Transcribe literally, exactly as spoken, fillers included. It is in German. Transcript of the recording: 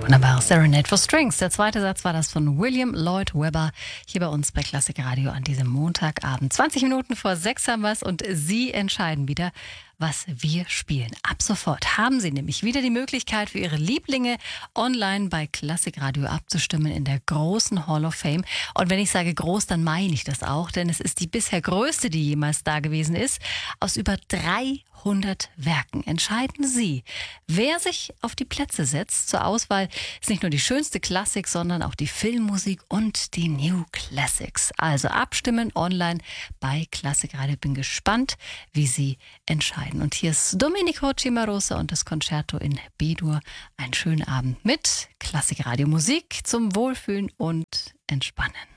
Wunderbar, Serenade for Strings. Der zweite Satz war das von William Lloyd Webber hier bei uns bei Klassik Radio an diesem Montagabend. zwanzig Minuten vor sechs haben wir es und Sie entscheiden wieder, was wir spielen. Ab sofort haben Sie nämlich wieder die Möglichkeit, für Ihre Lieblinge online bei Klassik Radio abzustimmen in der großen Hall of Fame. Und wenn ich sage groß, dann meine ich das auch, denn es ist die bisher größte, die jemals da gewesen ist. Aus über dreihundert Werken entscheiden Sie, wer sich auf die Plätze setzt. Zur Auswahl ist nicht nur die schönste Klassik, sondern auch die Filmmusik und die New Classics. Also abstimmen online bei Klassik Radio. Bin gespannt, wie Sie entscheiden. Und hier ist Domenico Cimarosa und das Concerto in B-Dur. Einen schönen Abend mit Klassik Radio Musik zum Wohlfühlen und Entspannen.